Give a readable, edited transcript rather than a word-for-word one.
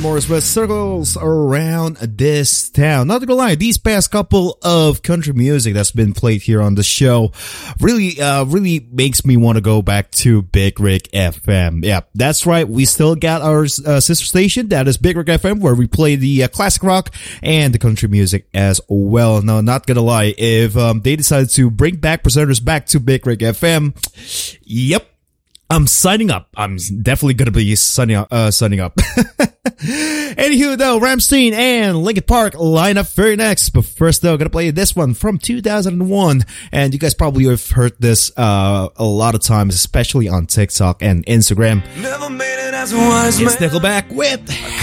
Morris with Circles Around This Town. Not gonna lie, these past couple of country music that's been played here on the show really makes me want to go back to Big Rig FM. Yeah, that's right. We still got our sister station, that is Big Rig FM, where we play the classic rock and the country music as well. No, not gonna lie, if they decided to bring back presenters back to Big Rig FM, yep, I'm signing up. I'm definitely gonna be signing up. Anywho, though, Rammstein and Linkin Park line up very next. But first, though, gonna play this one from 2001. And you guys probably have heard this a lot of times, especially on TikTok and Instagram. Never made it as a wise man. It's Nickelback with